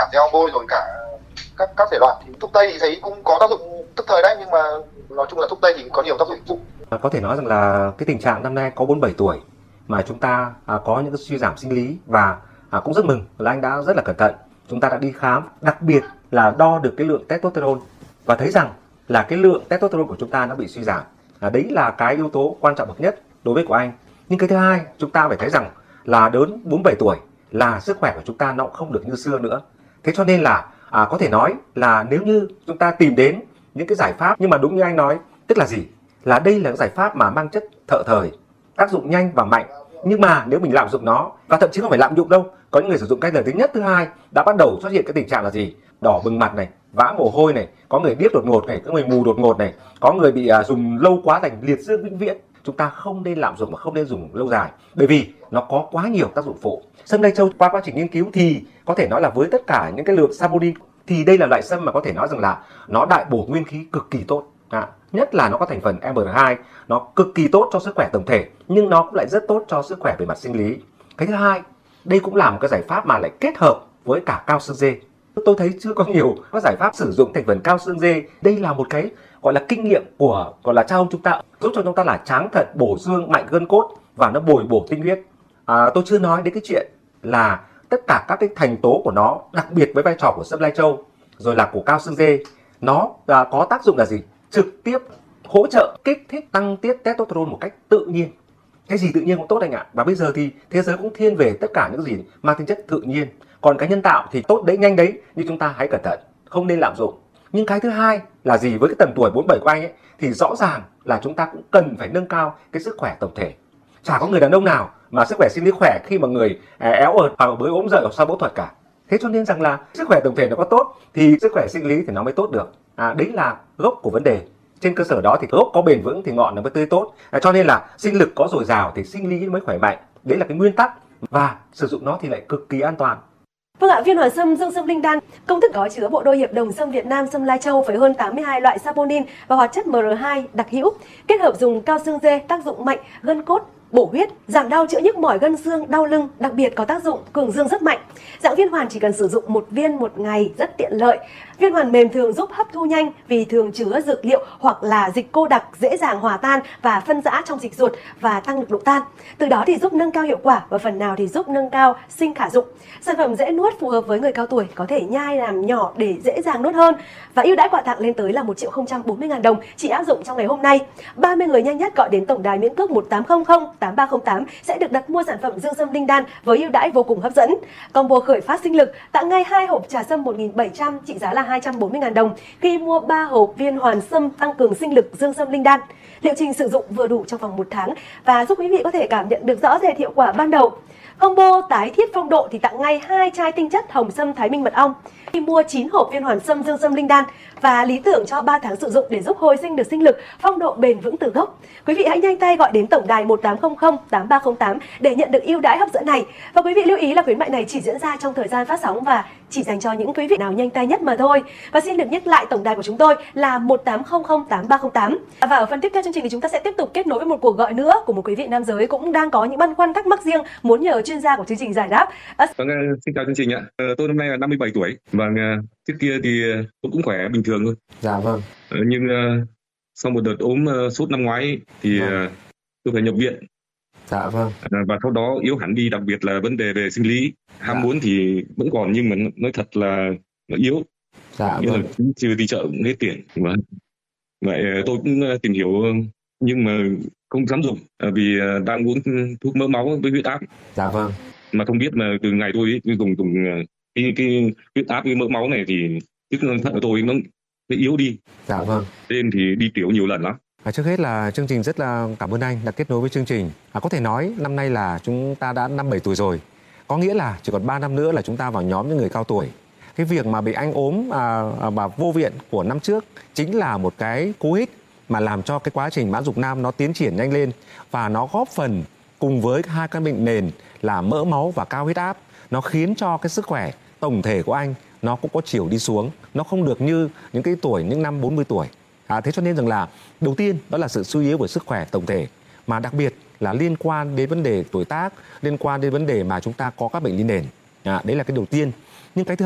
giảm theo hormone rồi cả các thể loại. Thì thuốc tây thì thấy cũng có tác dụng tức thời đấy, nhưng mà nói chung là thuốc tây thì có nhiều tác dụng phụ. Có thể nói rằng là cái tình trạng năm nay có 47 tuổi mà chúng ta có những cái suy giảm sinh lý, và cũng rất mừng là anh đã rất là cẩn thận. Chúng ta đã đi khám, đặc biệt là đo được cái lượng testosterone và thấy rằng là cái lượng testosterone của chúng ta nó bị suy giảm. Đấy là cái yếu tố quan trọng bậc nhất đối với của anh. Nhưng cái thứ hai, chúng ta phải thấy rằng là đến 47 tuổi là sức khỏe của chúng ta nó cũng không được như xưa nữa. Thế cho nên là có thể nói là nếu như chúng ta tìm đến những cái giải pháp, nhưng mà đúng như anh nói, tức là gì? Là đây là cái giải pháp mà mang chất thợ thời, tác dụng nhanh và mạnh. Nhưng mà nếu mình lạm dụng nó, và thậm chí không phải lạm dụng đâu, có những người sử dụng cách lần thứ nhất, thứ hai đã bắt đầu xuất hiện cái tình trạng là gì? Đỏ bừng mặt này, vã mồ hôi này, có người điếc đột ngột này, có người mù đột ngột này, có người bị dùng lâu quá thành liệt dương vĩnh viễn. Chúng ta không nên lạm dụng và không nên dùng lâu dài, bởi vì nó có quá nhiều tác dụng phụ. Sâm lai châu qua quá trình nghiên cứu thì có thể nói là với tất cả những cái lượng saponin thì đây là loại sâm mà có thể nói rằng là nó đại bổ nguyên khí cực kỳ tốt. Nhất là nó có thành phần MR2, nó cực kỳ tốt cho sức khỏe tổng thể, nhưng nó cũng lại rất tốt cho sức khỏe về mặt sinh lý. Cái thứ hai, đây cũng là một cái giải pháp mà lại kết hợp với cả cao xương dê. Tôi thấy chưa có nhiều các giải pháp sử dụng thành phần cao xương dê. Đây là một cái gọi là kinh nghiệm của gọi là cha ông chúng ta, giúp cho chúng ta là tráng thận, bổ xương, mạnh gân cốt và nó bồi bổ tinh huyết. Tôi chưa nói đến cái chuyện là tất cả các cái thành tố của nó, đặc biệt với vai trò của sâm lai châu rồi là của cao xương dê, nó có tác dụng là gì? Trực tiếp hỗ trợ kích thích tăng tiết testosterone một cách tự nhiên. Cái gì tự nhiên cũng tốt anh ạ. Và bây giờ thì thế giới cũng thiên về tất cả những gì mang tính chất tự nhiên. Còn cái nhân tạo thì tốt đấy, nhanh đấy, nhưng chúng ta hãy cẩn thận, không nên lạm dụng. Nhưng cái thứ hai là gì? Với cái tầm tuổi 47 của anh ấy thì rõ ràng là chúng ta cũng cần phải nâng cao cái sức khỏe tổng thể. Chả có người đàn ông nào mà sức khỏe sinh lý khỏe khi mà người éo ợt hoặc mới ốm dậy hoặc sau phẫu thuật cả. Thế cho nên rằng là sức khỏe tổng thể nó có tốt thì sức khỏe sinh lý thì nó mới tốt được. Đấy là gốc của vấn đề. Trên cơ sở đó thì gốc có bền vững thì ngọn nó mới tươi tốt. Cho nên là sinh lực có dồi dào thì sinh lý mới khỏe mạnh. Đấy là cái nguyên tắc, và sử dụng nó thì lại cực kỳ an toàn. Vâng ạ, viên hoàn sâm Dương Sâm Linh Đan công thức có chứa bộ đôi hiệp đồng sâm Việt Nam sâm lai châu với hơn 82 loại saponin và hoạt chất MR2 đặc hữu, kết hợp dùng cao xương dê tác dụng mạnh, gân cốt, bổ huyết, giảm đau chữa nhức mỏi gân xương, đau lưng, đặc biệt có tác dụng cường dương rất mạnh. Dạng viên hoàn chỉ cần sử dụng một viên một ngày rất tiện lợi. Viên hoàn mềm thường giúp hấp thu nhanh vì thường chứa dược liệu hoặc là dịch cô đặc dễ dàng hòa tan và phân rã trong dịch ruột và tăng được độ tan. Từ đó thì giúp nâng cao hiệu quả và phần nào thì giúp nâng cao sinh khả dụng. Sản phẩm dễ nuốt, phù hợp với người cao tuổi, có thể nhai làm nhỏ để dễ dàng nuốt hơn. Và ưu đãi quà tặng lên tới là 1.040.000 đồng chỉ áp dụng trong ngày hôm nay. 30 người nhanh nhất gọi đến tổng đài miễn cước 1800 8308 sẽ được đặt mua sản phẩm Dương Sâm Linh Đan với ưu đãi vô cùng hấp dẫn. Combo khởi phát sinh lực tặng ngay 2 hộp trà sâm 1.700 trị giá là 240.000 đồng khi mua 3 hộp viên hoàn sâm tăng cường sinh lực Dương Sâm Linh Đan. Liệu trình sử dụng vừa đủ trong vòng 1 tháng và giúp quý vị có thể cảm nhận được rõ rệt hiệu quả ban đầu. Combo tái thiết phong độ thì tặng ngay 2 chai tinh chất hồng sâm Thái Minh mật ong khi mua 9 hộp viên hoàn sâm Dương Sâm Linh Đan, và lý tưởng cho 3 tháng sử dụng để giúp hồi sinh được sinh lực, phong độ bền vững từ gốc. Quý vị hãy nhanh tay gọi đến tổng đài 1800 8308 để nhận được ưu đãi hấp dẫn này. Và quý vị lưu ý là khuyến mại này chỉ diễn ra trong thời gian phát sóng và chỉ dành cho những quý vị nào nhanh tay nhất mà thôi. Và xin được nhắc lại tổng đài của chúng tôi là 1800 8308. Và ở phần tiếp theo chương trình thì chúng ta sẽ tiếp tục kết nối với một cuộc gọi nữa của một quý vị nam giới cũng đang có những băn khoăn thắc mắc riêng muốn nhờ chuyên gia của chương trình giải đáp. Vâng, xin chào chương trình ạ. Tôi năm nay là 57 tuổi. Vâng, trước kia thì tôi cũng khỏe bình thường thôi. Dạ vâng. Nhưng sau một đợt ốm sốt năm ngoái thì tôi phải nhập viện. Dạ vâng. Và sau đó yếu hẳn đi, đặc biệt là vấn đề về sinh lý. Ham muốn thì vẫn còn, nhưng mà nói thật là nó yếu. Dạ như vâng. là trừ đi chợ cũng hết tiền. Vậy tôi cũng tìm hiểu nhưng mà không dám dùng vì đang uống thuốc mỡ máu với huyết áp. Dạ vâng. Mà không biết mà từ ngày tôi dùng cái huyết áp với mỡ máu này thì chức năng thận của tôi nó yếu đi. Dạ vâng. Nên thì đi tiểu nhiều lần lắm. Trước hết là chương trình rất là cảm ơn anh đã kết nối với chương trình. Có thể nói năm nay là chúng ta đã 57 tuổi rồi. Có nghĩa là chỉ còn 3 năm nữa là chúng ta vào nhóm những người cao tuổi. Cái việc mà bị anh ốm mà vô viện của năm trước chính là một cái cú hích mà làm cho cái quá trình mãn dục nam nó tiến triển nhanh lên, và nó góp phần cùng với hai căn bệnh nền là mỡ máu và cao huyết áp, nó khiến cho cái sức khỏe tổng thể của anh nó cũng có chiều đi xuống, nó không được như những cái tuổi, những năm 40 tuổi. Thế cho nên rằng là đầu tiên đó là sự suy yếu của sức khỏe tổng thể, mà đặc biệt là liên quan đến vấn đề tuổi tác, liên quan đến vấn đề mà chúng ta có các bệnh lý nền. Đấy là cái đầu tiên. Nhưng cái thứ